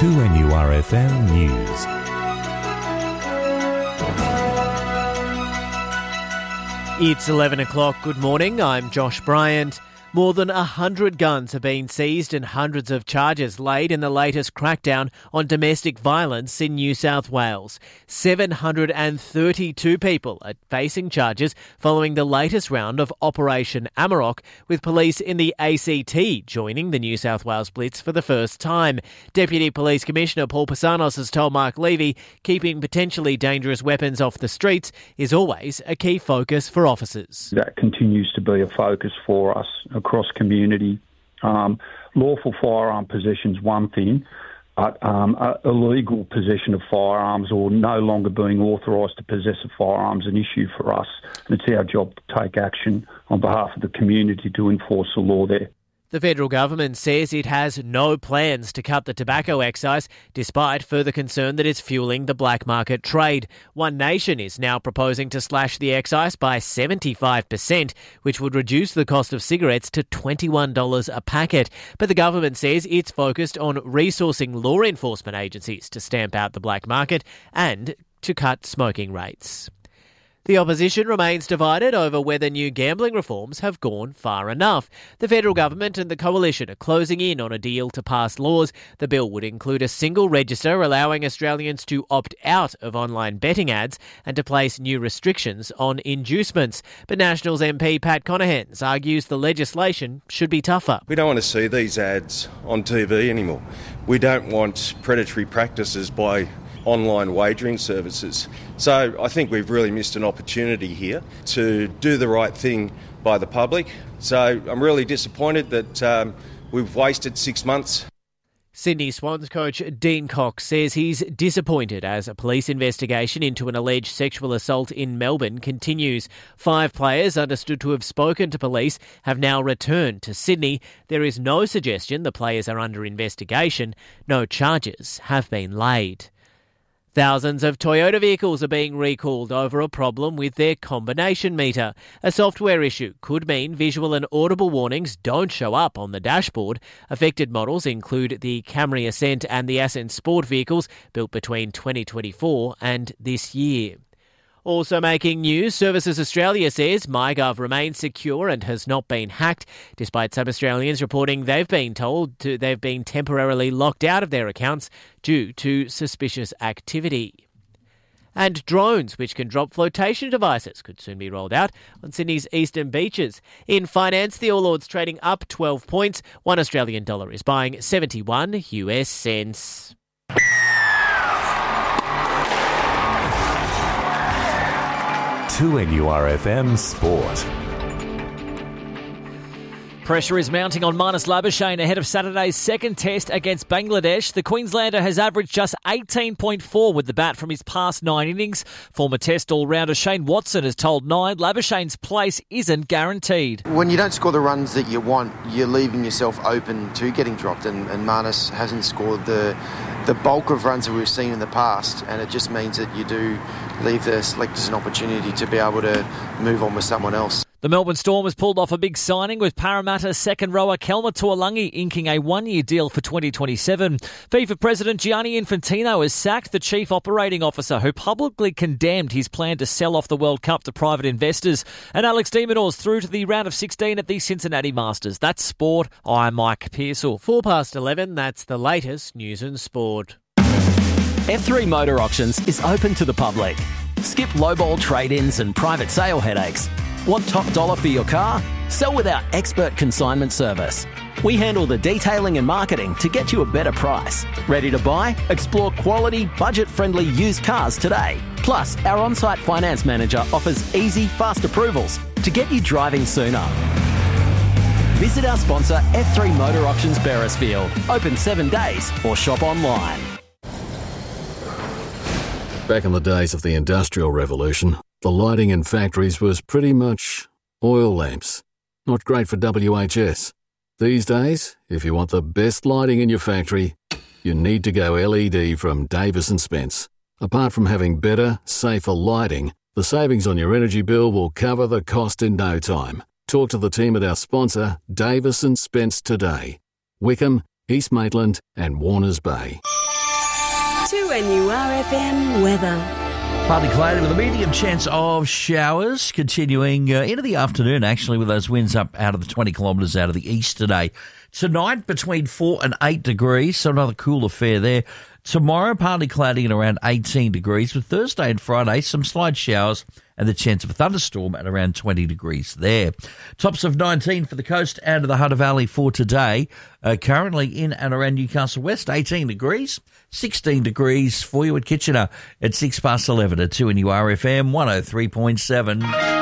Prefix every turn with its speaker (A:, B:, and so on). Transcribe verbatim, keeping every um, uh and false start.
A: two N U R F M News.
B: It's eleven o'clock. Good morning. I'm Josh Bryant. More than one hundred guns have been seized and hundreds of charges laid in the latest crackdown on domestic violence in New South Wales. seven hundred thirty-two people are facing charges following the latest round of Operation Amarok, with police in the A C T joining the New South Wales Blitz for the first time. Deputy Police Commissioner Paul Pasanos has told Mark Levy keeping potentially dangerous weapons off the streets is always a key focus for officers.
C: That continues to be a focus for us across community. Um, lawful firearm possession is one thing, but um, uh, illegal possession of firearms or no longer being authorised to possess a firearm is an issue for us, and it's our job to take action on behalf of the community to enforce the law there.
B: The federal government says it has no plans to cut the tobacco excise, despite further concern that it's fueling the black market trade. One Nation is now proposing to slash the excise by seventy-five percent, which would reduce the cost of cigarettes to twenty-one dollars a packet. But the government says it's focused on resourcing law enforcement agencies to stamp out the black market and to cut smoking rates. The opposition remains divided over whether new gambling reforms have gone far enough. The federal government and the coalition are closing in on a deal to pass laws. The bill would include a single register allowing Australians to opt out of online betting ads and to place new restrictions on inducements. But Nationals M P Pat Conaghan argues the legislation should be tougher.
D: We don't want to see these ads on T V anymore. We don't want predatory practices by online wagering services. So I think we've really missed an opportunity here to do the right thing by the public. So I'm really disappointed that um, we've wasted six months.
B: Sydney Swans coach Dean Cox says he's disappointed as a police investigation into an alleged sexual assault in Melbourne continues. Five players understood to have spoken to police have now returned to Sydney. There is no suggestion the players are under investigation. No charges have been laid. Thousands of Toyota vehicles are being recalled over a problem with their combination meter. A software issue could mean visual and audible warnings don't show up on the dashboard. Affected models include the Camry Ascent and the Ascent Sport vehicles built between twenty twenty-four and this year. Also making news, Services Australia says MyGov remains secure and has not been hacked, despite some Australians reporting they've been told to, they've been temporarily locked out of their accounts due to suspicious activity. And drones, which can drop flotation devices, could soon be rolled out on Sydney's eastern beaches. In finance, the All Ords trading up twelve points. One Australian dollar is buying seventy-one U S cents.
A: two N U R F M Sport.
E: Pressure is mounting on Marnus Labuschagne ahead of Saturday's second test against Bangladesh. The Queenslander has averaged just eighteen point four with the bat from his past nine innings. Former test all-rounder Shane Watson has told Nine Labuschagne's place isn't guaranteed.
F: When you don't score the runs that you want, you're leaving yourself open to getting dropped, and, and Marnus hasn't scored the the bulk of runs that we've seen in the past, and it just means that you do leave the selectors an opportunity to be able to move on with someone else.
E: The Melbourne Storm has pulled off a big signing with Parramatta's second rower Kelma Tuolangi inking a one-year deal for twenty twenty-seven. FIFA President Gianni Infantino has sacked the Chief Operating Officer who publicly condemned his plan to sell off the World Cup to private investors. And Alex de Minaur's through to the round of sixteen at the Cincinnati Masters. That's sport. I'm Mike Pearsall.
B: Four past eleven, that's the latest news and sport.
G: F three Motor Auctions is open to the public. Skip lowball trade-ins and private sale headaches. Want top dollar for your car? Sell with our expert consignment service. We handle the detailing and marketing to get you a better price. Ready to buy? Explore quality, budget-friendly used cars today. Plus, our on-site finance manager offers easy, fast approvals to get you driving sooner. Visit our sponsor F three Motor Auctions Beresfield. Open seven days or shop online.
H: Back in the days of the Industrial Revolution, the lighting in factories was pretty much oil lamps. Not great for W H S. These days, if you want the best lighting in your factory, you need to go L E D from Davis and Spence. Apart from having better, safer lighting, the savings on your energy bill will cover the cost in no time. Talk to the team at our sponsor, Davis and Spence, today. Wickham, East Maitland and Warners Bay.
I: two N U R F M weather.
J: Partly cloudy with a medium chance of showers continuing uh, into the afternoon, actually, with those winds up out of the twenty kilometres out of the east today. Tonight, between four and eight degrees, so another cool affair there. Tomorrow, partly cloudy and around eighteen degrees. With Thursday and Friday, some slight showers and the chance of a thunderstorm at around twenty degrees there. Tops of nineteen for the coast and the Hunter Valley for today. Uh, currently in and around Newcastle West, eighteen degrees. sixteen degrees for you at Kitchener at six past eleven at two N U R F M one oh three point seven.